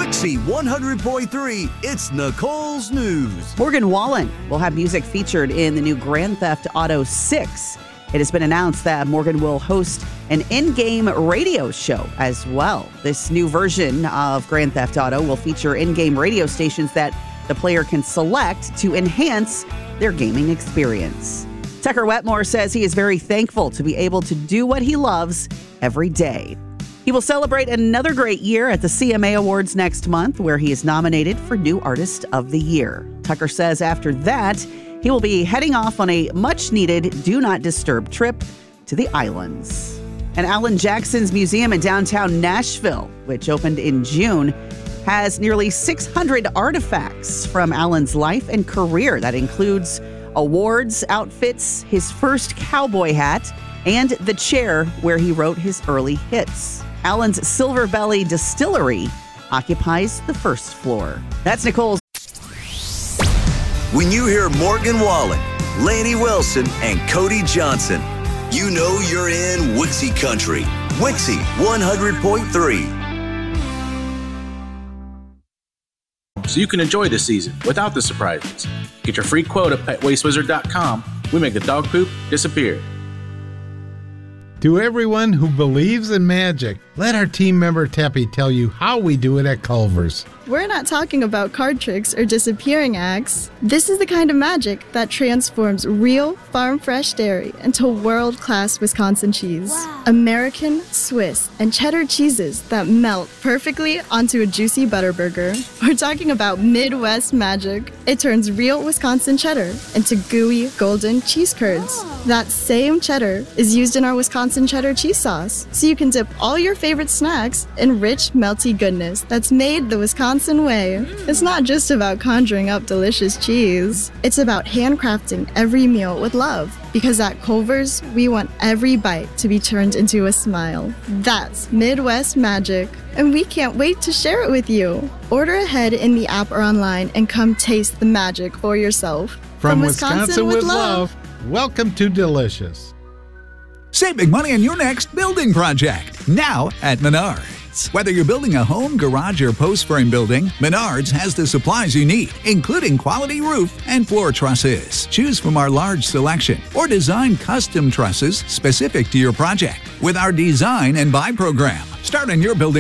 Wixie 100.3, it's Nicole's News. Morgan Wallen will have music featured in the new Grand Theft Auto 6. It has been announced that Morgan will host an in-game radio show as well. This new version of Grand Theft Auto will feature in-game radio stations that the player can select to enhance their gaming experience. Tucker Wetmore says he is very thankful to be able to do what he loves every day. He will celebrate another great year at the CMA Awards next month, where he is nominated for New Artist of the Year. Tucker says after that, he will be heading off on a much-needed Do Not Disturb trip to the islands. And Alan Jackson's museum in downtown Nashville, which opened in June, has nearly 600 artifacts from Alan's life and career. That includes awards, outfits, his first cowboy hat, and the chair where he wrote his early hits. Alan's Silver Belly Distillery occupies the first floor. That's Nicole's. When you hear Morgan Wallen, Laney Wilson, and Cody Johnson, you know you're in Wixie Country. Wixie 100.3. So you can enjoy the season without the surprises. Get your free quote at PetWasteWizard.com. We make the dog poop disappear. To everyone who believes in magic, let our team member Teppy tell you how we do it at Culver's. We're not talking about card tricks or disappearing acts. This is the kind of magic that transforms real, farm-fresh dairy into world-class Wisconsin cheese. Wow. American, Swiss, and cheddar cheeses that melt perfectly onto a juicy butter burger. We're talking about Midwest magic. It turns real Wisconsin cheddar into gooey, golden cheese curds. That same cheddar is used in our Wisconsin cheddar cheese sauce, so you can dip all your favorite snacks in rich, melty goodness that's made the Wisconsin way. It's not just about conjuring up delicious cheese. It's about handcrafting every meal with love. Because at Culver's, we want every bite to be turned into a smile. That's Midwest magic, and we can't wait to share it with you. Order ahead in the app or online and come taste the magic for yourself. From Wisconsin with love, welcome to Delicious. Save big money on your next building project, now at Menards. Whether you're building a home, garage, or post frame building, Menards has the supplies you need, including quality roof and floor trusses. Choose from our large selection or design custom trusses specific to your project with our Design and Buy program. Start on your building